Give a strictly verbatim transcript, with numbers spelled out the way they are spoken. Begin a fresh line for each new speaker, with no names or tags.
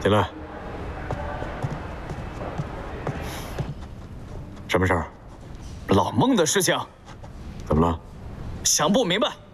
进来。什么事儿？
老孟的事情，
怎么了？
想不明白。